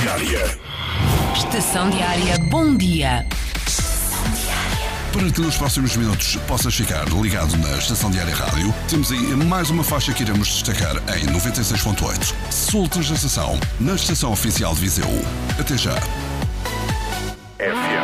Diária. Estação Diária, bom dia. Para que nos próximos minutos possas ficar ligado na Estação Diária Rádio, temos aí mais uma faixa que iremos destacar em 96.8. Soltas da Estação, na Estação Oficial de Viseu. Até já. FM.